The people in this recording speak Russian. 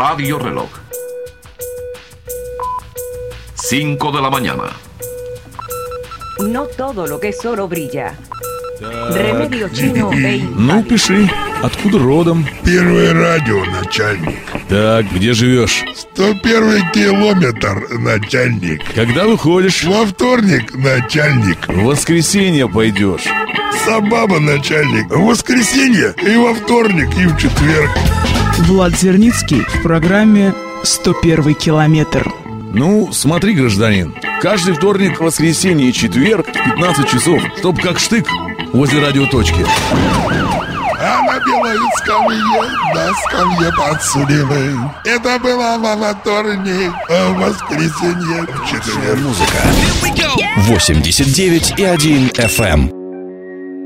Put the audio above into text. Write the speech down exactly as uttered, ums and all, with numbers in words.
Radio Reloj. cinco de la mañana. No todo lo que es oro brilla. Remedio chino e Ну, пиши. Откуда родом? Первое радио, начальник. Так, где живешь? сто первый километр, начальник. Когда выходишь? Во вторник, начальник. В воскресенье пойдешь. Сабаба, начальник. В воскресенье и во вторник, и в четверг. Влад Зерницкий в программе «сто первый километр». Ну, смотри, гражданин, каждый вторник, воскресенье и четверг в пятнадцать часов, чтоб как штык возле радиоточки. А на белой скамье, на скамье подсудимый. Это было во вторник, а в воскресенье, в четверг. Музыка восемьдесят девять и один эф эм.